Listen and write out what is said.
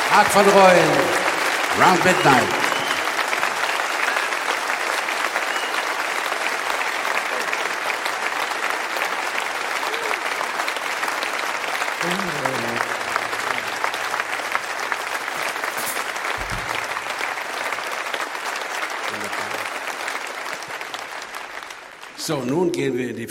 Marc van Rooyen, Round Midnight. So, nun gehen wir in die